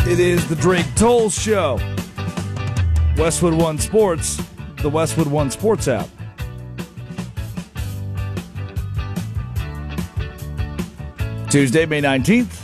It is the Drake Toll Show. Westwood One Sports, the Westwood One Sports app. Tuesday, May 19th,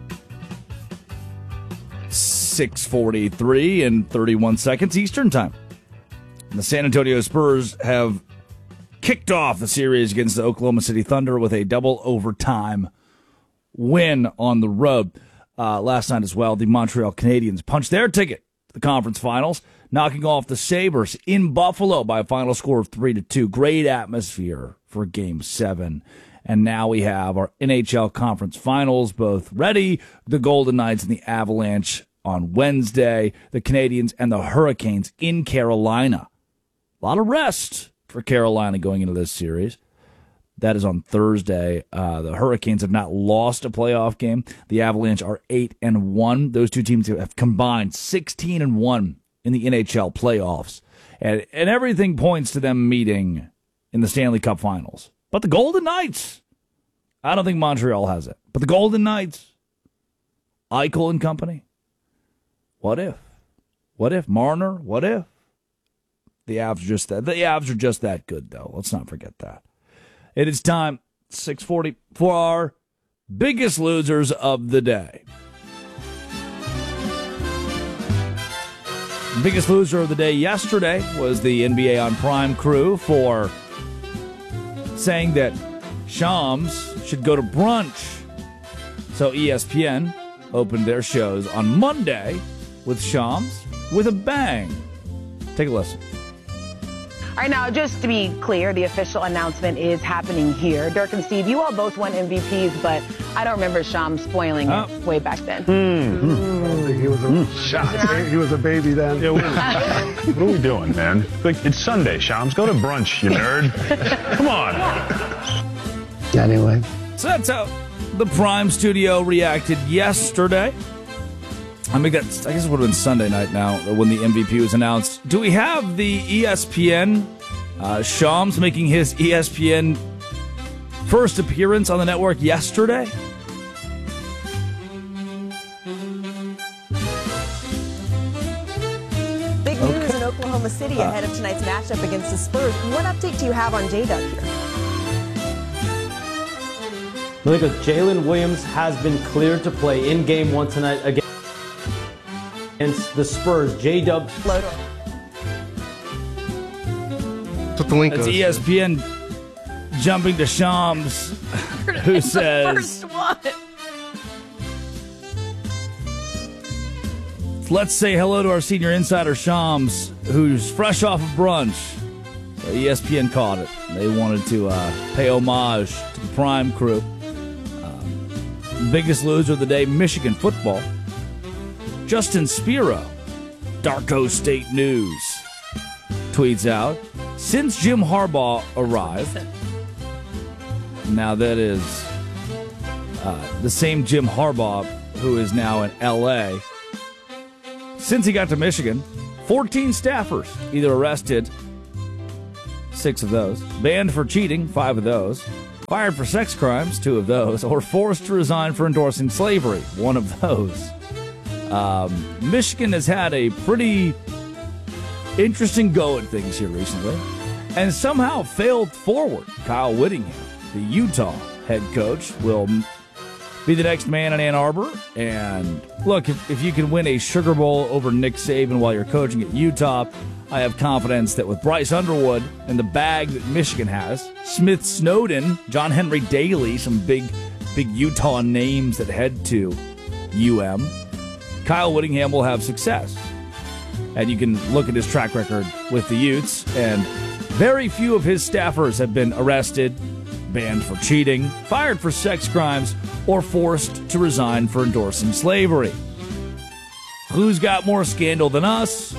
6:43 and 31 seconds Eastern Time. The San Antonio Spurs have kicked off the series against the Oklahoma City Thunder with a double overtime win on the road. Last night as well, the Montreal Canadiens punched their ticket to the conference finals, knocking off the Sabres in Buffalo by a final score of 3-2. Great atmosphere for Game 7. And now we have our NHL conference finals both ready. The Golden Knights and the Avalanche on Wednesday. The Canadiens and the Hurricanes in Carolina. A lot of rest for Carolina going into this series. That is on Thursday. The Hurricanes have not lost a playoff game. The Avalanche are 8-1. Those two teams have combined 16-1 in the NHL playoffs. And everything points to them meeting in the Stanley Cup Finals. But the Golden Knights, I don't think Montreal has it. But the Golden Knights, Eichel and company, what if? What if? Marner, what if? The Avs are just that good, though. Let's not forget that. It is time, 6:40, for our biggest losers of the day. The biggest loser of the day yesterday was the NBA on Prime crew for saying that Shams should go to brunch. So ESPN opened their shows on Monday with Shams with a bang. Take a listen. All right, now, just to be clear, the official announcement is happening here. Dirk and Steve, you all both won MVPs, but I don't remember Shams spoiling it way back then. I don't think he was he was a baby then. Yeah, what are we doing, man? It's Sunday, Shams. Go to brunch, you nerd. Come on. Anyway. So that's how the Prime studio reacted yesterday. I guess it would have been Sunday night now when the MVP was announced. Do we have the ESPN, Shams making his ESPN first appearance on the network yesterday? Big news in Oklahoma City ahead of tonight's matchup against the Spurs. What update do you have on J-Dub here? Malika, Jalen Williams has been cleared to play in Game 1 tonight against the Spurs. J-Dub. Floater. Put the link. That's ESPN jumping to Shams, who says, First one. let's say hello to our senior insider Shams, who's fresh off of brunch. So ESPN caught it. They wanted to pay homage to the Prime crew. Biggest loser of the day, Michigan football. Justin Spiro, Darko State News, tweets out, since Jim Harbaugh arrived, now that is the same Jim Harbaugh who is now in L.A., since he got to Michigan, 14 staffers either arrested, 6 of those, banned for cheating, 5 of those, fired for sex crimes, 2 of those, or forced to resign for endorsing slavery, 1 of those. Michigan has had a pretty interesting go at things here recently and somehow failed forward. Kyle Whittingham, the Utah head coach, will be the next man in Ann Arbor. And look, if you can win a Sugar Bowl over Nick Saban while you're coaching at Utah, I have confidence that with Bryce Underwood and the bag that Michigan has, Smith Snowden, John Henry Daly, some big Utah names that head to UM, Kyle Whittingham will have success. And you can look at his track record with the Utes, and very few of his staffers have been arrested, banned for cheating, fired for sex crimes, or forced to resign for endorsing slavery. Who's got more scandal than us?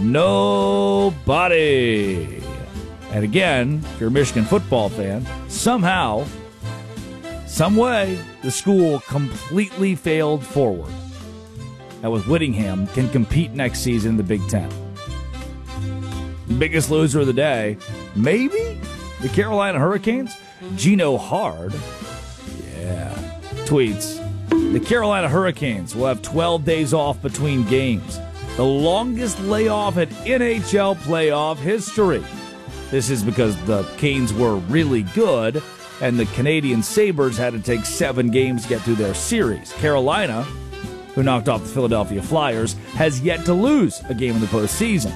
Nobody. And again, if you're a Michigan football fan, somehow, some way, the school completely failed forward. That with Whittingham can compete next season in the Big Ten. Biggest loser of the day, maybe the Carolina Hurricanes. Gino Hard, tweets, The Carolina Hurricanes will have 12 days off between games, the longest layoff in NHL playoff history. This is because the Canes were really good, and the Canadian Sabres had to take 7 games to get through their series. Carolina, who knocked off the Philadelphia Flyers, has yet to lose a game in the postseason.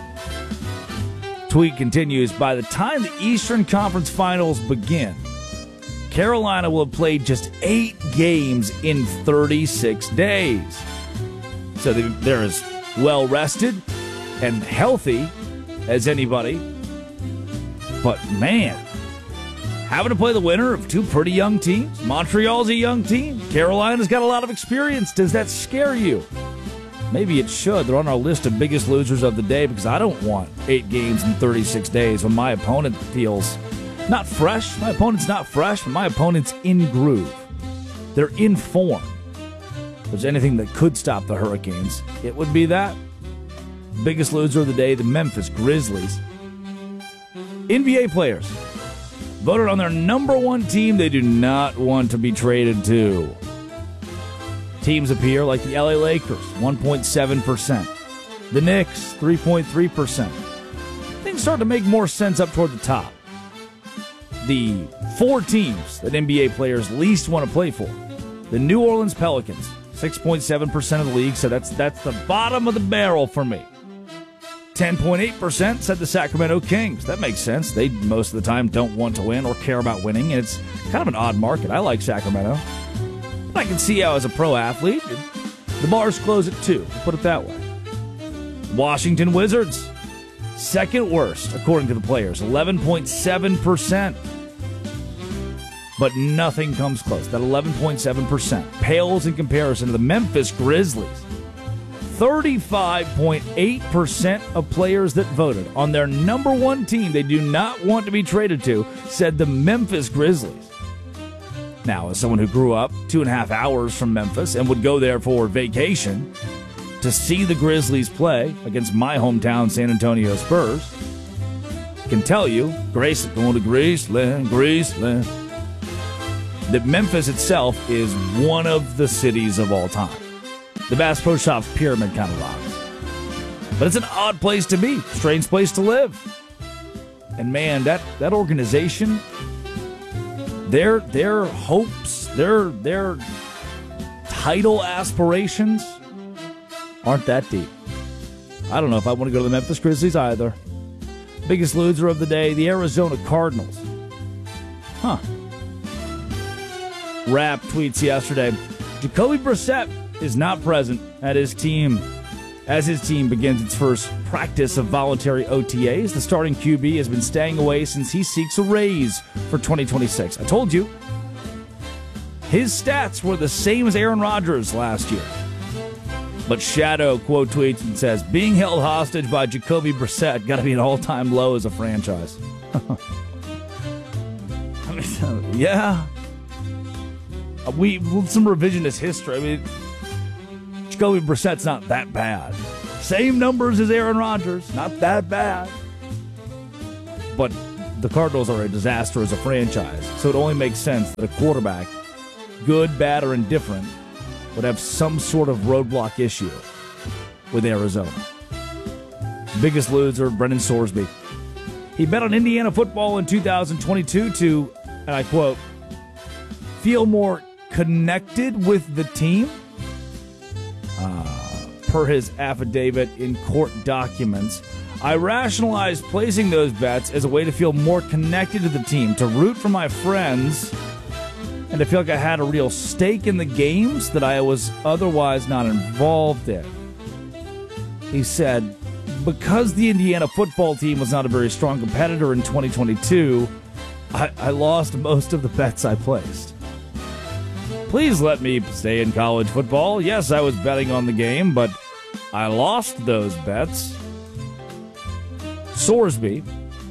Tweet continues, by the time the Eastern Conference Finals begin, Carolina will have played just 8 games in 36 days. So they're as well rested and healthy as anybody. But man, having to play the winner of 2 pretty young teams. Montreal's a young team. Carolina's got a lot of experience. Does that scare you? Maybe it should. They're on our list of biggest losers of the day because I don't want 8 games in 36 days when my opponent feels not fresh. My opponent's not fresh, but my opponent's in groove. They're in form. If there's anything that could stop the Hurricanes, it would be that. Biggest loser of the day, the Memphis Grizzlies. NBA players voted on their number 1 team they do not want to be traded to. Teams appear like the LA Lakers, 1.7%. The Knicks, 3.3%. Things start to make more sense up toward the top. The 4 teams that NBA players least want to play for. The New Orleans Pelicans, 6.7% of the league, so that's the bottom of the barrel for me. 10.8% said the Sacramento Kings. That makes sense. They, most of the time, don't want to win or care about winning, and it's kind of an odd market. I like Sacramento. I can see how, as a pro athlete, the bars close at 2. Put it that way. Washington Wizards, second worst, according to the players, 11.7%. But nothing comes close. That 11.7% pales in comparison to the Memphis Grizzlies. 35.8% of players that voted on their number 1 team they do not want to be traded to said the Memphis Grizzlies. Now, as someone who grew up 2.5 hours from Memphis and would go there for vacation to see the Grizzlies play against my hometown San Antonio Spurs, can tell you, going to Graceland, that Memphis itself is one of the cities of all time. The Bass Pro Shops pyramid kind of rocks. But it's an odd place to be, strange place to live. And man, that organization, their hopes, their title aspirations aren't that deep. I don't know if I want to go to the Memphis Grizzlies either. Biggest loser of the day, the Arizona Cardinals. Rap tweets yesterday, Jacoby Brissett is not present at his team as his team begins its first practice of voluntary OTAs. The starting QB has been staying away since he seeks a raise for 2026. I told you, his stats were the same as Aaron Rodgers last year. But Shadow quote tweets and says, being held hostage by Jacoby Brissett got to be an all-time low as a franchise. I mean, yeah. Some revisionist history. I mean, Jacoby Brissett's not that bad. Same numbers as Aaron Rodgers. Not that bad. But the Cardinals are a disaster as a franchise. So it only makes sense that a quarterback, good, bad, or indifferent, would have some sort of roadblock issue with Arizona. Biggest loser, Brendan Sorsby. He bet on Indiana football in 2022 to, and I quote, feel more connected with the team. Per his affidavit in court documents, I rationalized placing those bets as a way to feel more connected to the team, to root for my friends, and to feel like I had a real stake in the games that I was otherwise not involved in. He said, because the Indiana football team was not a very strong competitor in 2022, I lost most of the bets I placed. Please let me stay in college football. Yes, I was betting on the game, but I lost those bets. Sorsby,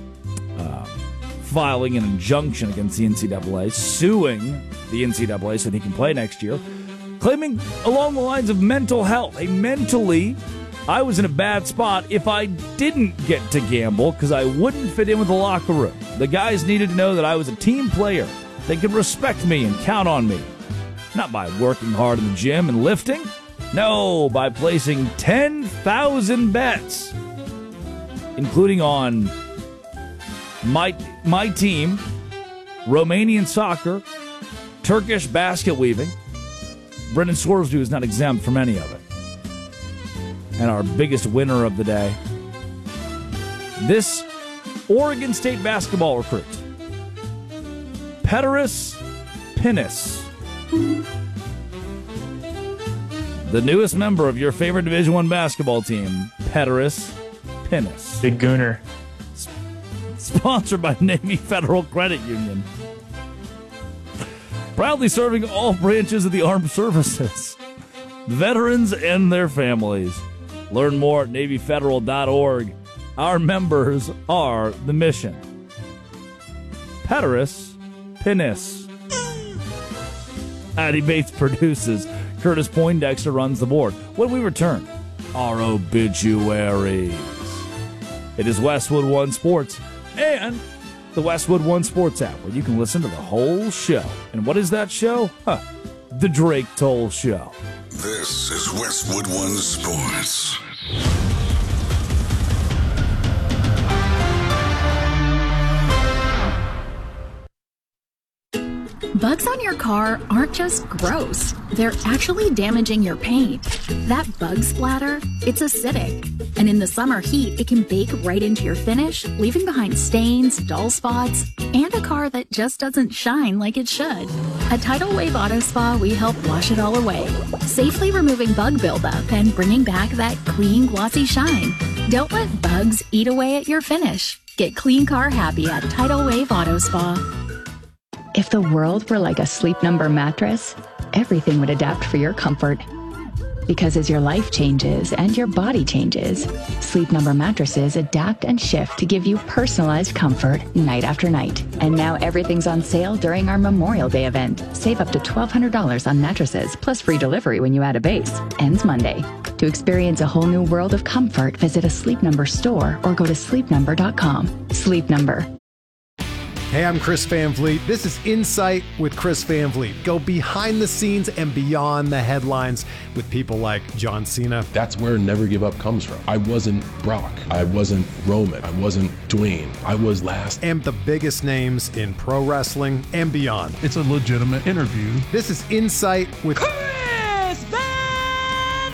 filing an injunction against the NCAA, suing the NCAA so that he can play next year, claiming along the lines of mental health. Mentally, I was in a bad spot if I didn't get to gamble because I wouldn't fit in with the locker room. The guys needed to know that I was a team player. They could respect me and count on me. Not by working hard in the gym and lifting. No, by placing 10,000 bets, including on my team, Romanian soccer, Turkish basket weaving. Brendan Swervesby is not exempt from any of it. And our biggest winner of the day, this Oregon State basketball recruit, Pederis Pinnis. The newest member of your favorite Division I basketball team, Pederis Pinnis. Big Gooner. Sponsored by Navy Federal Credit Union. Proudly serving all branches of the armed services, veterans and their families. Learn more at NavyFederal.org. Our members are the mission. Pederis Pinnis. Addie Bates produces. Curtis Poindexter runs the board. When we return, our obituaries. It is Westwood One Sports and the Westwood One Sports app, where you can listen to the whole show. And what is that show? The Drake Toll Show. This is Westwood One Sports. Bugs on your car aren't just gross. They're actually damaging your paint. That bug splatter, it's acidic. And in the summer heat, it can bake right into your finish, leaving behind stains, dull spots, and a car that just doesn't shine like it should. At Tidal Wave Auto Spa, we help wash it all away, safely removing bug buildup and bringing back that clean, glossy shine. Don't let bugs eat away at your finish. Get clean car happy at Tidal Wave Auto Spa. If the world were like a Sleep Number mattress, everything would adapt for your comfort. Because as your life changes and your body changes, Sleep Number mattresses adapt and shift to give you personalized comfort night after night. And now everything's on sale during our Memorial Day event. Save up to $1,200 on mattresses, plus free delivery when you add a base. Ends Monday. To experience a whole new world of comfort, visit a Sleep Number store or go to sleepnumber.com. Sleep Number. Hey, I'm Chris Van Vliet. This is Insight with Chris Van Vliet. Go behind the scenes and beyond the headlines with people like John Cena. That's where Never Give Up comes from. I wasn't Brock. I wasn't Roman. I wasn't Dwayne. I was last. And the biggest names in pro wrestling and beyond. It's a legitimate interview. This is Insight with Chris Van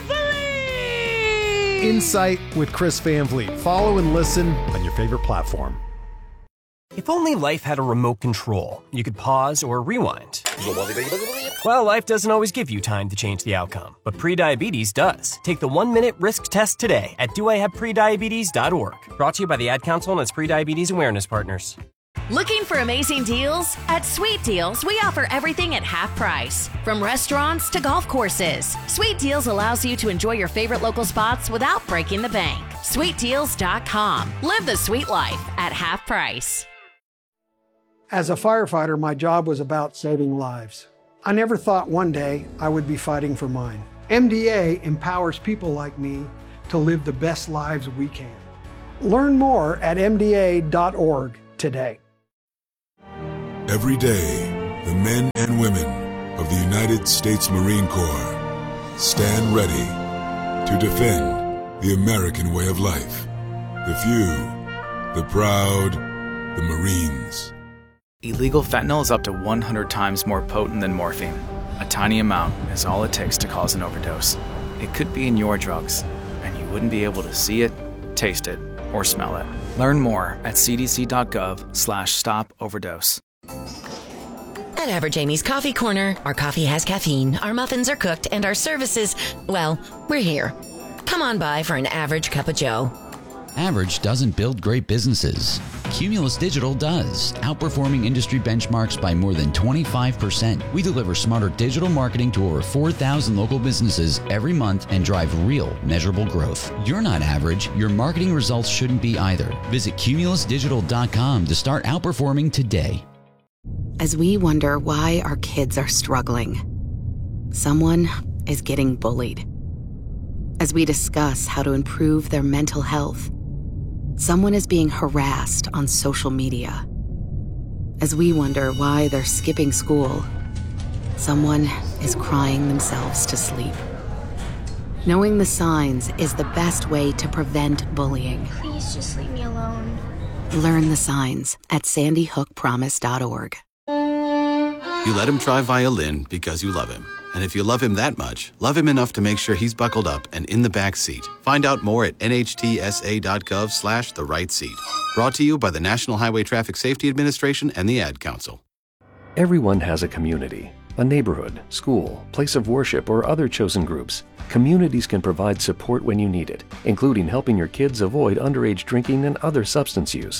Vliet. Insight with Chris Van Vliet. Follow and listen on your favorite platform. If only life had a remote control, you could pause or rewind. Well, life doesn't always give you time to change the outcome, but prediabetes does. Take the 1-minute risk test today at doihaveprediabetes.org. Brought to you by the Ad Council and its prediabetes awareness partners. Looking for amazing deals? At Sweet Deals, we offer everything at half price. From restaurants to golf courses, Sweet Deals allows you to enjoy your favorite local spots without breaking the bank. SweetDeals.com. Live the sweet life at half price. As a firefighter, my job was about saving lives. I never thought one day I would be fighting for mine. MDA empowers people like me to live the best lives we can. Learn more at MDA.org today. Every day, the men and women of the United States Marine Corps stand ready to defend the American way of life. The few, the proud, the Marines. Illegal fentanyl is up to 100 times more potent than morphine. A tiny amount is all it takes to cause an overdose. It could be in your drugs, and you wouldn't be able to see it, taste it, or smell it. Learn more at cdc.gov/stop-overdose. At Average Amy's Coffee Corner, our coffee has caffeine, our muffins are cooked, and our services, well, we're here. Come on by for an average cup of joe. Average doesn't build great businesses. Cumulus Digital does, outperforming industry benchmarks by more than 25%. We deliver smarter digital marketing to over 4,000 local businesses every month and drive real, measurable growth. You're not average. Your marketing results shouldn't be either. Visit cumulusdigital.com to start outperforming today. As we wonder why our kids are struggling, someone is getting bullied. As we discuss how to improve their mental health, someone is being harassed on social media. As we wonder why they're skipping school, Someone is crying themselves to sleep. Knowing the signs is the best way to prevent bullying. Please just leave me alone. Learn the signs at sandyhookpromise.org. You let him try violin because you love him. And if you love him that much, love him enough to make sure he's buckled up and in the back seat. Find out more at nhtsa.gov/the right seat. Brought to you by the National Highway Traffic Safety Administration and the Ad Council. Everyone has a community, a neighborhood, school, place of worship, or other chosen groups. Communities can provide support when you need it, including helping your kids avoid underage drinking and other substance use.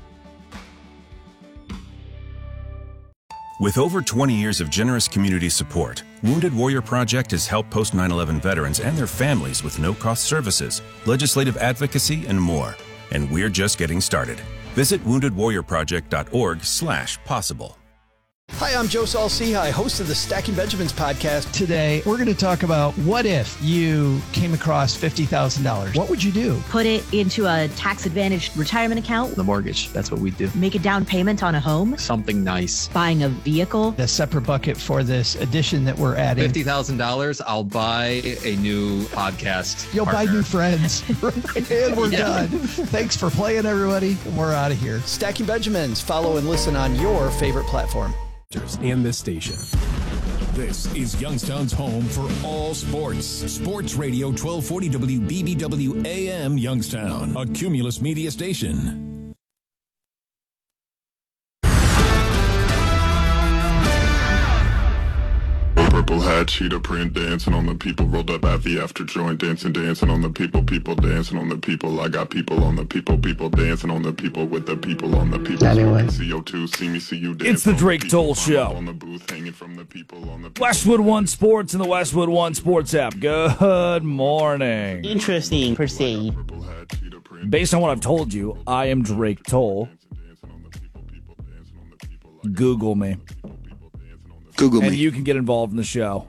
With over 20 years of generous community support, Wounded Warrior Project has helped post 9/11 veterans and their families with no-cost services, legislative advocacy, and more. And we're just getting started. Visit woundedwarriorproject.org/possible. Hi, I'm Joe Saul-Sehy, host of the Stacking Benjamins podcast. Today, we're going to talk about what if you came across $50,000? What would you do? Put it into a tax-advantaged retirement account. The mortgage, that's what we do. Make a down payment on a home. Something nice. Buying a vehicle. A separate bucket for this addition that we're adding. $50,000, I'll buy a new podcast You'll partner. buy new friends. And we're done. Thanks for playing, everybody. We're out of here. Stacking Benjamins. Follow and listen on your favorite platform. And this station. This is Youngstown's home for all sports. Sports Radio 1240 WBBW AM Youngstown, a Cumulus media station. Purple hat, cheetah print, dancing on the people, rolled up at the after joint, dancing on the people, people dancing on the people. I got people on the people, people dancing on the people with the people on the people. Anyway. CO2, see me, see you dance. It's the Drake Toll Show. On the booth, hanging from the people on the people. Westwood One Sports and the Westwood One Sports app. Good morning. Interesting, per se. Based on what I've told you, I am Drake Toll. Google me. Google me. And you can get involved in the show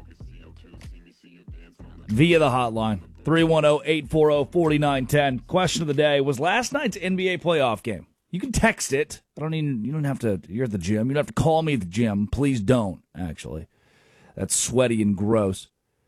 via the hotline, 310-840-4910. Question of the day was last night's NBA playoff game. You can text it. You don't have to, you're at the gym. You don't have to call me at the gym. Please don't, actually. That's sweaty and gross.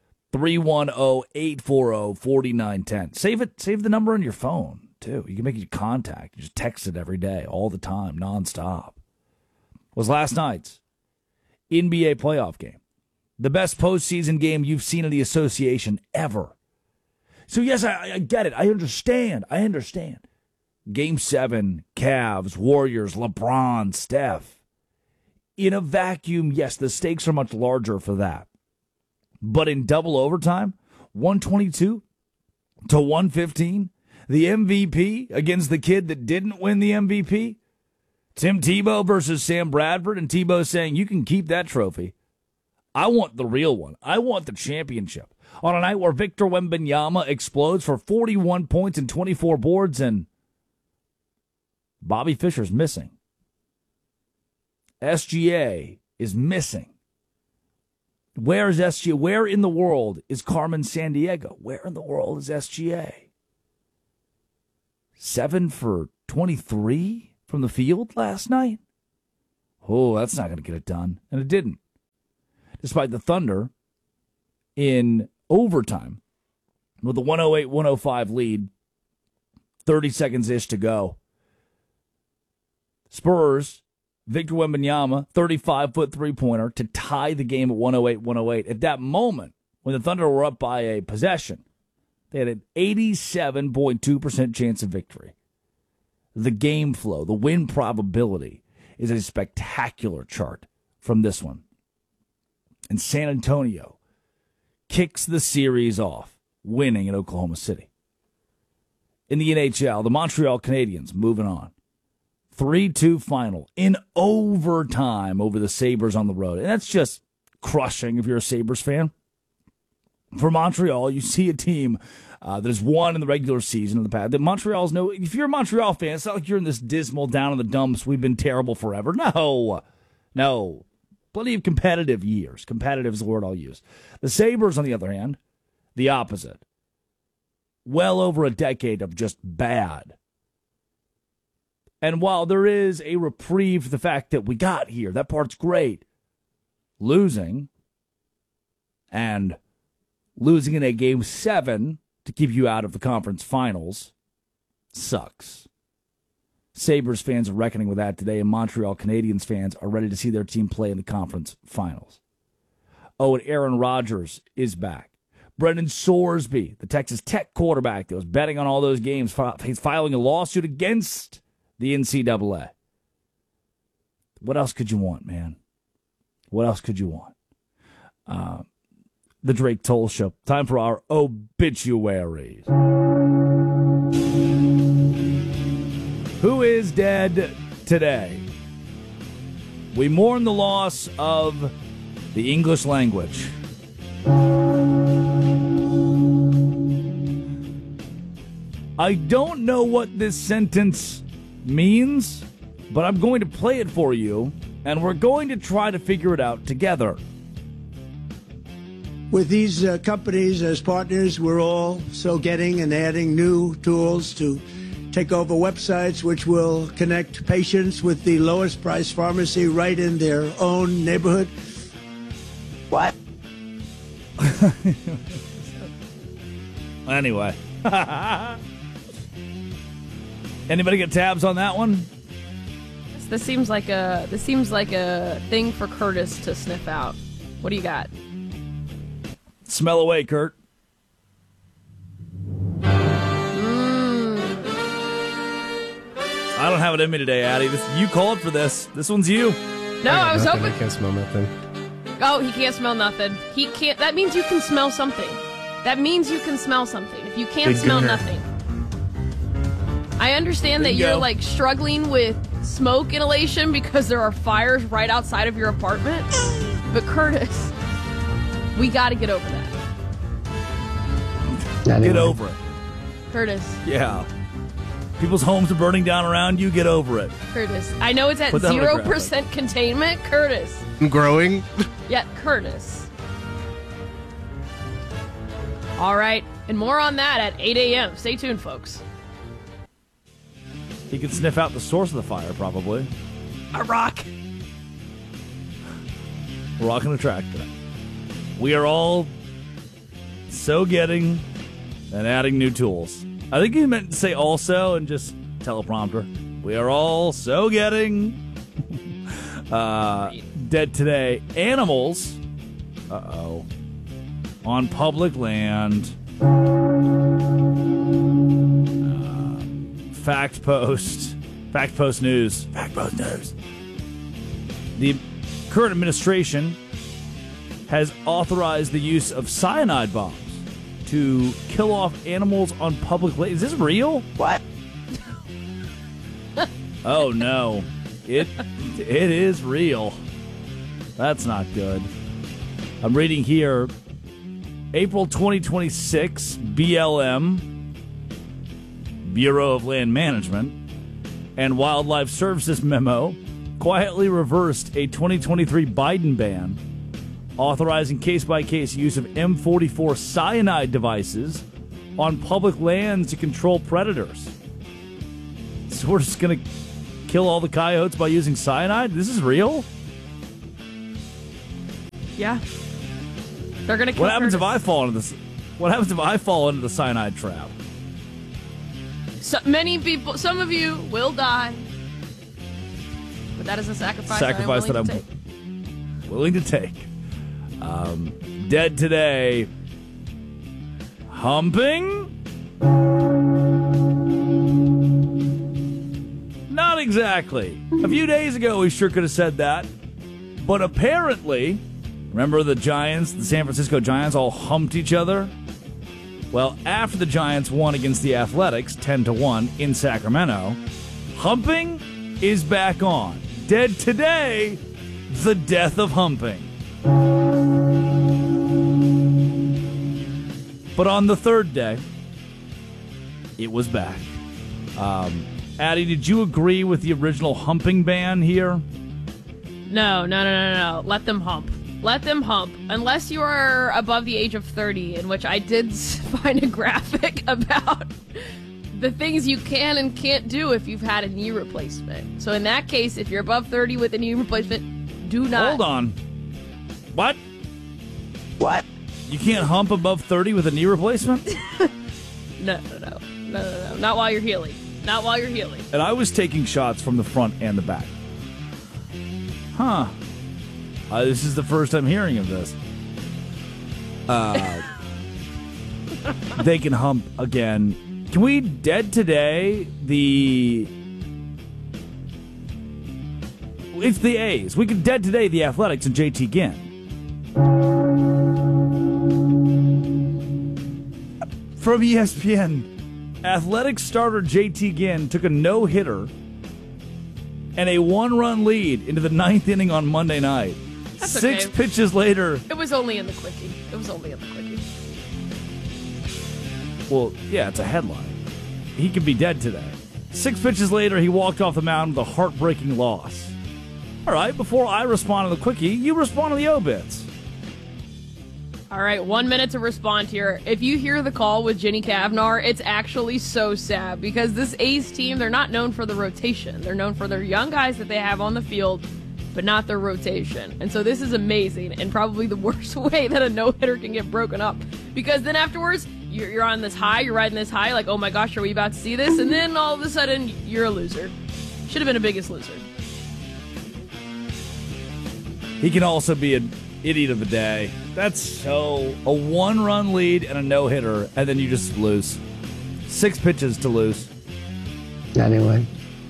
310-840-4910. Save the number on your phone, too. You can make it contact. You just text it every day, all the time, nonstop. Was last night's NBA playoff game. The best postseason game you've seen in the association ever. So, yes, I get it. I understand. Game 7, Cavs, Warriors, LeBron, Steph. In a vacuum, yes, the stakes are much larger for that. But in double overtime, 122 to 115, the MVP against the kid that didn't win the MVP, Tim Tebow versus Sam Bradford, and Tebow saying, you can keep that trophy. I want the real one. I want the championship. On a night where Victor Wembanyama explodes for 41 points and 24 boards, and Bobby Fischer's missing. SGA is missing. Where is SGA? Where in the world is Carmen Sandiego? Where in the world is SGA? 7 for 23? From the field last night? Oh, that's not going to get it done. And it didn't. Despite the Thunder in overtime with a 108-105 lead, 30 seconds-ish to go. Spurs, Victor Wembanyama, 35-foot three-pointer to tie the game at 108-108. At that moment, when the Thunder were up by a possession, they had an 87.2% chance of victory. The game flow, the win probability is a spectacular chart from this one. And San Antonio kicks the series off, winning in Oklahoma City. In the NHL, the Montreal Canadiens moving on. 3-2 final in overtime over the Sabres on the road. And that's just crushing if you're a Sabres fan. For Montreal, you see a team that has won in the regular season in the past. That Montreal's if you're a Montreal fan, it's not like you're in this dismal down in the dumps, we've been terrible forever. No. Plenty of competitive years. Competitive is the word I'll use. The Sabres, on the other hand, the opposite. Well over a decade of just bad. And while there is a reprieve for the fact that we got here, that part's great. Losing And losing in a Game 7 to keep you out of the conference finals sucks. Sabres fans are reckoning with that today, and Montreal Canadiens fans are ready to see their team play in the conference finals. Oh, and Aaron Rodgers is back. Brendan Sorsby, the Texas Tech quarterback that was betting on all those games, he's filing a lawsuit against the NCAA. What else could you want, man? What else could you want? The Drake Toll Show. Time for our obituaries. Who is dead today? We mourn the loss of the English language. I don't know what this sentence means, but I'm going to play it for you, and we're going to try to figure it out together. With these companies as partners, we're all so getting and adding new tools to take over websites which will connect patients with the lowest price pharmacy right in their own neighborhood. What? Anyway. Anybody get tabs on that one? This seems like a thing for Curtis to sniff out. What do you got? Smell away, Kurt. I don't have it in me today, Addie. You called for this. This one's you. No, I was hoping. I can't smell nothing. Oh, he can't smell nothing. He can't. That means you can smell something. That means you can smell something. If you can't smell nothing. I understand that you're like struggling with smoke inhalation because there are fires right outside of your apartment. But Curtis, we got to get over that. Get over it. Curtis. Yeah. People's homes are burning down around you. Get over it. Curtis. I know it's at 0% containment. Curtis. I'm growing. Yeah, Curtis. All right. And more on that at 8 a.m. Stay tuned, folks. He can sniff out the source of the fire, probably. A rock. A rock and a tractor. We are all so getting and adding new tools. I think he meant to say also and just teleprompter. We are all so getting dead today. Animals, on public land. Fact Post News. The current administration has authorized the use of cyanide bombs to kill off animals on public land. Is this real? What? Oh no. It is real. That's not good. I'm reading here, April 2026, BLM, Bureau of Land Management, and Wildlife Services memo quietly reversed a 2023 Biden ban authorizing case-by-case use of M44 cyanide devices on public lands to control predators. So we're just going to kill all the coyotes by using cyanide? This is real? Yeah. They're going to kill What happens Curtis. if I fall into this? What happens if I fall into the cyanide trap? So many people, some of you will die. But that is a sacrifice that I'm willing to take. Dead today. Humping? Not exactly. A few days ago, we sure could have said that. But apparently, remember the Giants, the San Francisco Giants, all humped each other? Well, after the Giants won against the Athletics 10-1 in Sacramento, humping is back on. Dead today, the death of humping. But on the third day, it was back. Addie, did you agree with the original humping ban here? No. Let them hump. Let them hump. Unless you are above the age of 30, in which I did find a graphic about the things you can and can't do if you've had a knee replacement. So in that case, if you're above 30 with a knee replacement, do not. Hold on. What? What? You can't hump above 30 with a knee replacement? No. Not while you're healing. Not while you're healing. And I was taking shots from the front and the back. Huh. This is the first I'm hearing of this. They can hump again. Can we dead today It's the A's. We could dead today the Athletics and JT Ginn. From ESPN, Athletics starter JT Ginn took a no-hitter and a one-run lead into the 9th inning on Monday night. That's 6 okay. pitches later. It was only in the quickie. Well, yeah, it's a headline. He could be dead today. 6 pitches later, he walked off the mound with a heartbreaking loss. All right, before I respond to the quickie, you respond to the obits. All right, 1 minute to respond here. If you hear the call with Jenny Cavnar, it's actually so sad because this A's team, they're not known for the rotation. They're known for their young guys that they have on the field, but not their rotation. And so this is amazing and probably the worst way that a no-hitter can get broken up. Because then afterwards, you're on this high, you're riding this high, like, oh my gosh, are we about to see this? And then all of a sudden, you're a loser. Should have been a Biggest Loser. He can also be an idiot of the day. That's so... A one-run lead and a no-hitter, and then you just lose. 6 pitches to lose. Anyway.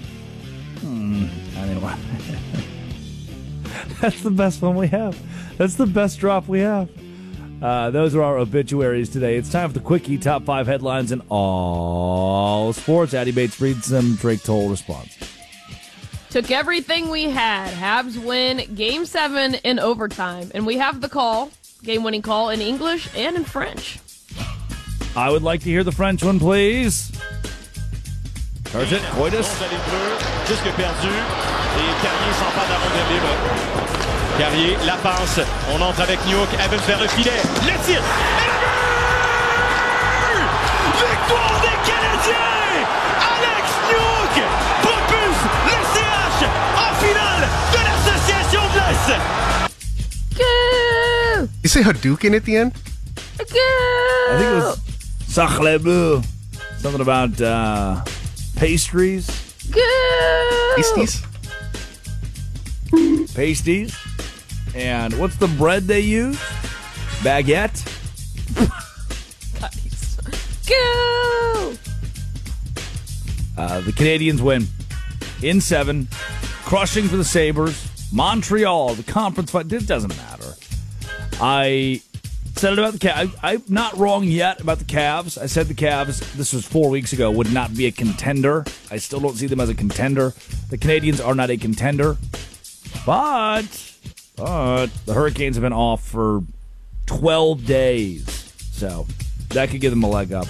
Anyway. That's the best one we have. That's the best drop we have. Those are our obituaries today. It's time for the Quickie Top 5 headlines in all sports. Addy Bates reads them. Drake Toll responds. Took everything we had. Habs win Game 7 in overtime. And we have the call, game-winning call in English and in French. I would like to hear the French one, please. Charge it, Coitus. Jusque perdu. Et Carrier s'empare d'un rondelle libre. Carrier, la passe. On entre avec Newhook. Evans vers le filet. Le tir. Et le but! Victoire des Canadiens! Alex Newhook propulse le CH en finale de l'Association de l'Est. Go! You say Hadouken at the end? Go! I think it was Sacre Bleu. Something about pastries. Go! Pasties. And what's the bread they use? Baguette. Go! The Canadians win in 7, crushing for the Sabres. Montreal, the conference fight. This doesn't matter. I said it about the Cavs. I'm not wrong yet about the Cavs. I said the Cavs, this was 4 weeks ago, would not be a contender. I still don't see them as a contender. The Canadians are not a contender. But the Hurricanes have been off for 12 days. So that could give them a leg up.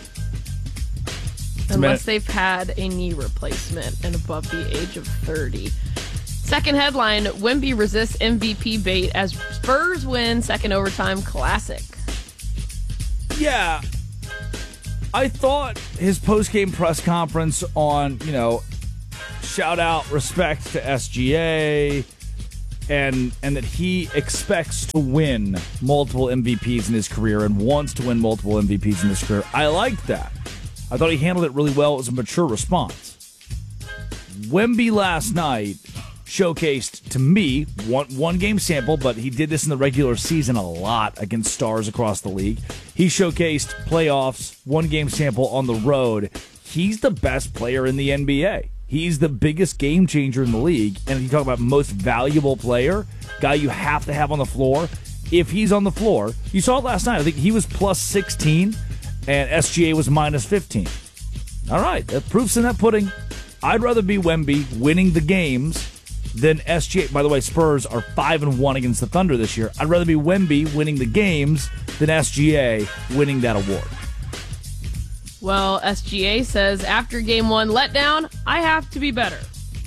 Unless they've had a knee replacement and above the age of 30. Second headline, Wemby resists MVP bait as Spurs win second overtime classic. Yeah. I thought his post-game press conference on, shout out respect to SGA and that he expects to win multiple MVPs in his career and wants to win multiple MVPs in his career. I liked that. I thought he handled it really well. It was a mature response. Wemby last night showcased, to me, one game sample, but he did this in the regular season a lot against stars across the league. He showcased playoffs, one game sample on the road. He's the best player in the NBA. He's the biggest game changer in the league. And if you talk about most valuable player, guy you have to have on the floor, if he's on the floor, you saw it last night. I think he was plus 16 and SGA was minus 15. All right, the proof's in that pudding. I'd rather be Wemby winning the games than SGA. By the way, Spurs are 5-1 against the Thunder this year. I'd rather be Wemby winning the games than SGA winning that award. Well, SGA says after game 1 letdown, I have to be better.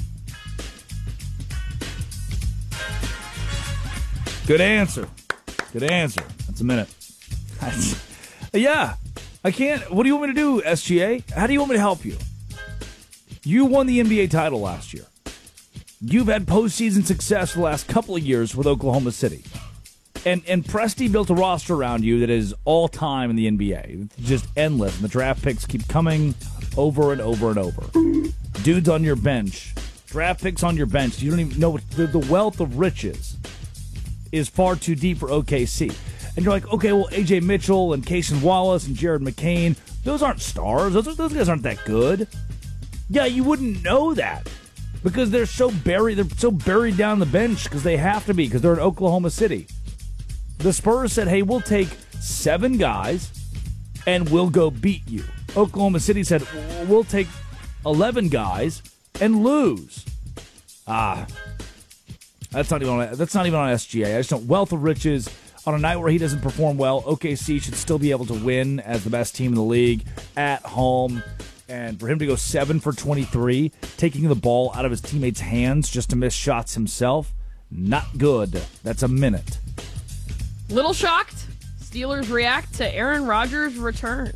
Good answer. Good answer. That's a minute. Yeah. I can't. What do you want me to do, SGA? How do you want me to help you? You won the NBA title last year. You've had postseason success for the last couple of years with Oklahoma City. And Presti built a roster around you that is all-time in the NBA. It's just endless. And the draft picks keep coming over and over and over. Dudes on your bench, draft picks on your bench, you don't even know the wealth of riches is far too deep for OKC. And you're like, okay, well, A.J. Mitchell and Cason Wallace and Jared McCain, those aren't stars. Those guys aren't that good. Yeah, you wouldn't know that because they're so buried down the bench because they have to be because they're in Oklahoma City. The Spurs said, hey, we'll take 7 guys and we'll go beat you. Oklahoma City said, we'll take 11 guys and lose. That's not even on SGA. I just don't. Wealth of riches on a night where he doesn't perform well. OKC should still be able to win as the best team in the league at home. And for him to go 7 for 23, taking the ball out of his teammates' hands just to miss shots himself, not good. That's a minute. Little shocked. Steelers react to Aaron Rodgers' return.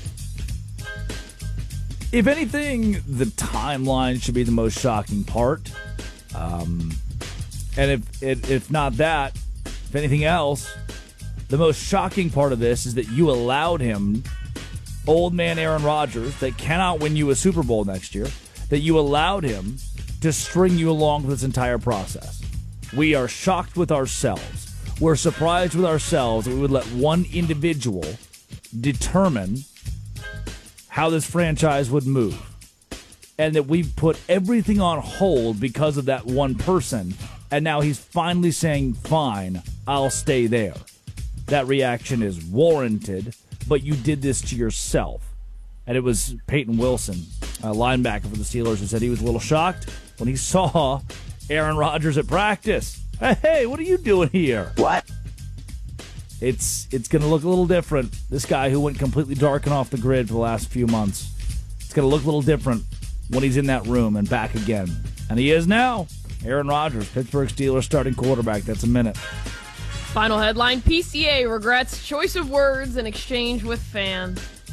If anything, the timeline should be the most shocking part. And if not that, if anything else, the most shocking part of this is that you allowed him, old man Aaron Rodgers, that cannot win you a Super Bowl next year, that you allowed him to string you along with this entire process. We are shocked with ourselves. We're surprised with ourselves that we would let one individual determine how this franchise would move. And that we've put everything on hold because of that one person. And now he's finally saying, fine, I'll stay there. That reaction is warranted, but you did this to yourself. And it was Peyton Wilson, a linebacker for the Steelers, who said he was a little shocked when he saw Aaron Rodgers at practice. Hey, what are you doing here? What? It's going to look a little different. This guy who went completely dark and off the grid for the last few months. It's going to look a little different when he's in that room and back again. And he is now. Aaron Rodgers, Pittsburgh Steelers starting quarterback. That's a minute. Final headline, PCA regrets choice of words in exchange with fan.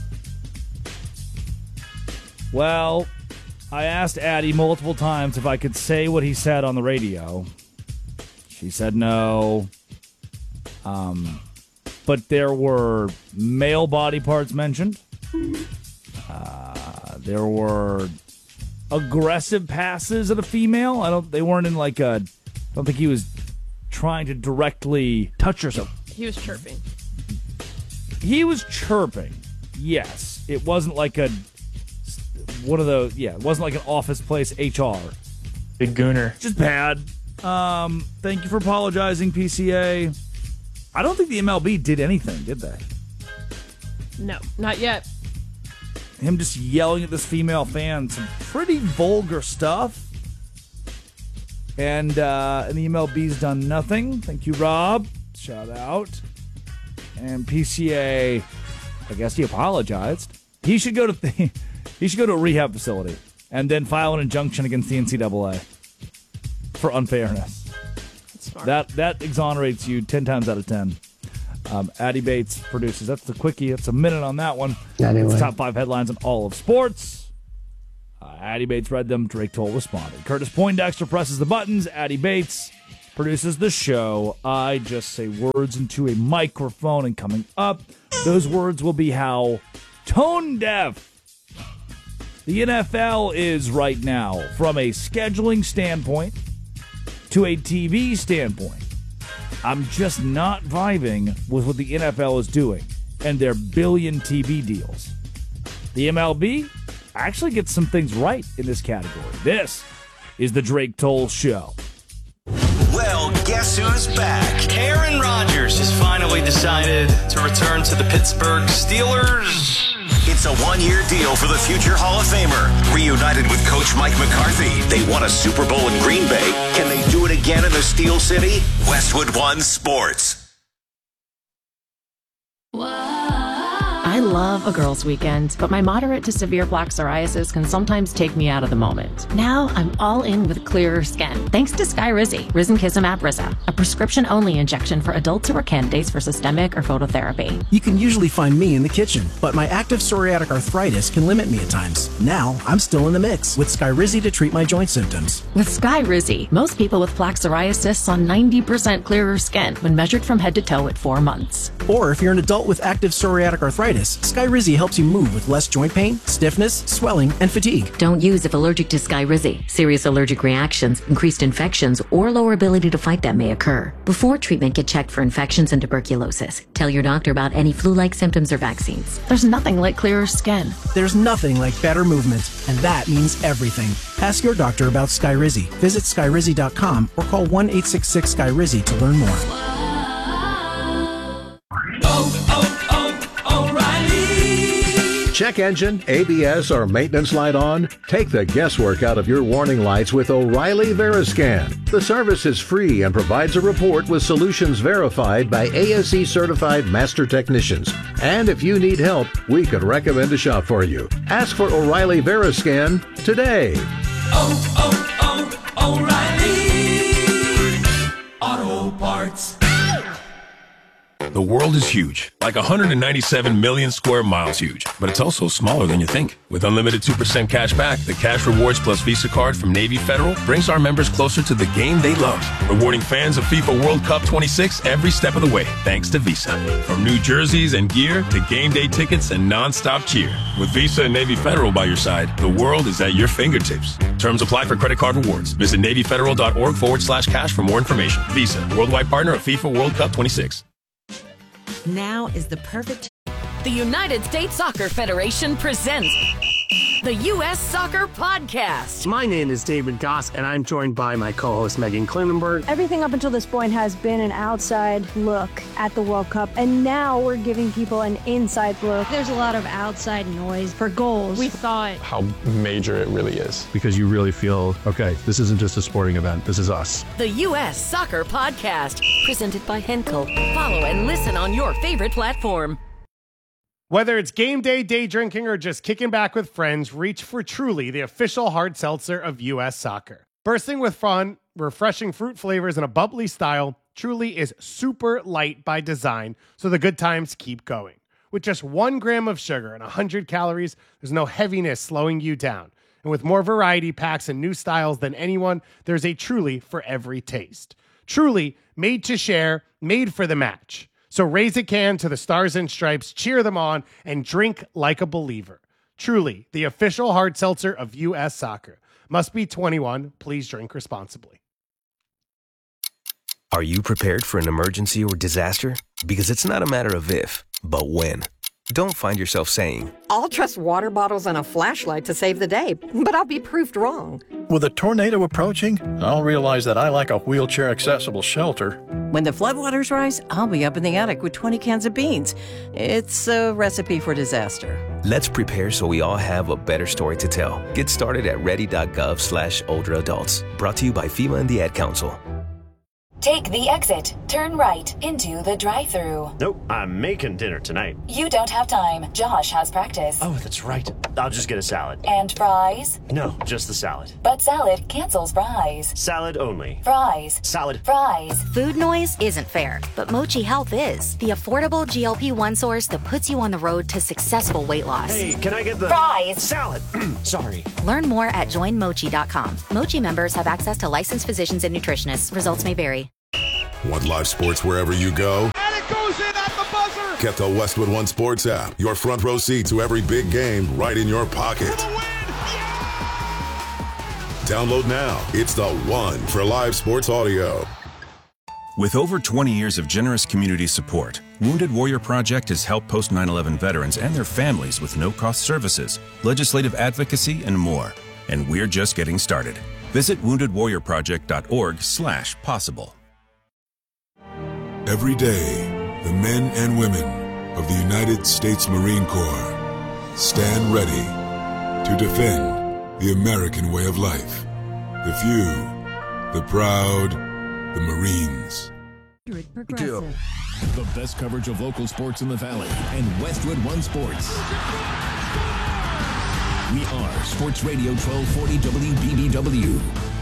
Well, I asked Addie multiple times if I could say what he said on the radio. She said no. But there were male body parts mentioned. There were aggressive passes at a female. They weren't in like a. I don't think he was trying to directly touch herself. He was chirping. He was chirping. Yes, it wasn't like a one of those. Yeah, it wasn't like an Office Place HR. Big gooner. Just bad. Thank you for apologizing, PCA. I don't think the MLB did anything, did they? No, not yet. Him just yelling at this female fan, some pretty vulgar stuff. And the MLB's done nothing. Thank you, Rob. Shout out. And PCA, I guess he apologized. He should go to a rehab facility and then file an injunction against the NCAA for unfairness. That exonerates you 10 times out of 10. Addie Bates produces. That's the quickie. That's a minute on that one. Anyway. It's top 5 headlines in all of sports. Addie Bates read them. Drake Toll responded. Curtis Poindexter presses the buttons. Addie Bates produces the show. I just say words into a microphone, and coming up, those words will be how tone deaf the NFL is right now from a scheduling standpoint to a TV standpoint. I'm just not vibing with what the NFL is doing and their billion TV deals. The MLB actually gets some things right in this category. This is the Drake Toll Show. Well, guess who's back? Aaron Rodgers has finally decided to return to the Pittsburgh Steelers. It's a one-year deal for the future Hall of Famer. Reunited with Coach Mike McCarthy, they won a Super Bowl in Green Bay. Can they do it again in the Steel City? Westwood One Sports. I I love a girls' weekend, but my moderate to severe plaque psoriasis can sometimes take me out of the moment. Now I'm all in with clearer skin, thanks to Skyrizi, Risankizumab Riza, a prescription-only injection for adults who are candidates for systemic or phototherapy. You can usually find me in the kitchen, but my active psoriatic arthritis can limit me at times. Now I'm still in the mix with Skyrizi to treat my joint symptoms. With Skyrizi, most people with plaque psoriasis saw 90% clearer skin when measured from head to toe at 4 months. Or if you're an adult with active psoriatic arthritis, Skyrizi helps you move with less joint pain, stiffness, swelling, and fatigue. Don't use if allergic to Skyrizi. Serious allergic reactions, increased infections, or lower ability to fight them may occur. Before treatment, get checked for infections and tuberculosis. Tell your doctor about any flu-like symptoms or vaccines. There's nothing like clearer skin. There's nothing like better movement, and that means everything. Ask your doctor about Skyrizi. Visit Skyrizi.com or call 1-866-SKYRIZI to learn more. O'Reilly. Check engine, ABS, or maintenance light on? Take the guesswork out of your warning lights with O'Reilly Veriscan. The service is free and provides a report with solutions verified by ASE certified master technicians. And if you need help, we could recommend a shop for you. Ask for O'Reilly Veriscan today. O'Reilly Auto Parts. The world is huge, like 197 million square miles huge, but it's also smaller than you think. With unlimited 2% cash back, the Cash Rewards Plus Visa card from Navy Federal brings our members closer to the game they love, rewarding fans of FIFA World Cup 26 every step of the way, thanks to Visa. From new jerseys and gear to game day tickets and non-stop cheer. With Visa and Navy Federal by your side, the world is at your fingertips. Terms apply for credit card rewards. Visit NavyFederal.org/cash for more information. Visa, worldwide partner of FIFA World Cup 26. Now is the perfect... The United States Soccer Federation presents the U.S. Soccer Podcast. My name is David Goss, and I'm joined by my co-host Megan Klinenberg. Everything up until this point has been an outside look at the World Cup, and now we're giving people an inside look. There's a lot of outside noise for goals. We thought how major it really is, because you really feel, okay, this isn't just a sporting event, this is us. The U.S. Soccer Podcast, presented by Henkel. Follow and listen on your favorite platform. Whether it's game day, day drinking, or just kicking back with friends, reach for Truly, the official hard seltzer of U.S. Soccer. Bursting with fun, refreshing fruit flavors, and a bubbly style, Truly is super light by design, so the good times keep going. With just 1 gram of sugar and 100 calories, there's no heaviness slowing you down. And with more variety packs and new styles than anyone, there's a Truly for every taste. Truly, made to share, made for the match. So raise a can to the Stars and Stripes, cheer them on, and drink like a believer. Truly, the official hard seltzer of U.S. Soccer. Must be 21. Please drink responsibly. Are you prepared for an emergency or disaster? Because it's not a matter of if, but when. Don't find yourself saying, I'll trust water bottles and a flashlight to save the day, but I'll be proved wrong. With a tornado approaching, I'll realize that I lack a wheelchair-accessible shelter. When the floodwaters rise, I'll be up in the attic with 20 cans of beans. It's a recipe for disaster. Let's prepare so we all have a better story to tell. Get started at ready.gov/older adults. Brought to you by FEMA and the Ad Council. Take the exit. Turn right into the drive-thru. Nope, I'm making dinner tonight. You don't have time. Josh has practice. Oh, that's right. I'll just get a salad. And fries? No, just the salad. But salad cancels fries. Salad only. Fries. Salad. Fries. Food noise isn't fair, but Mochi Health is. The affordable GLP-1 source that puts you on the road to successful weight loss. Hey, can I get the... Fries. Salad. Sorry. Learn more at joinmochi.com. Mochi members have access to licensed physicians and nutritionists. Results may vary. Want live sports wherever you go? And it goes in at the buzzer! Get the Westwood One Sports app. Your front row seat to every big game right in your pocket. Download now. It's the one for live sports audio. With over 20 years of generous community support, Wounded Warrior Project has helped post 9/11 veterans and their families with no-cost services, legislative advocacy, and more. And we're just getting started. Visit woundedwarriorproject.org/possible. Every day, the men and women of the United States Marine Corps stand ready to defend the American way of life. The few, the proud, the Marines. The best coverage of local sports in the Valley and Westwood One Sports. We are Sports Radio 1240 WBBW.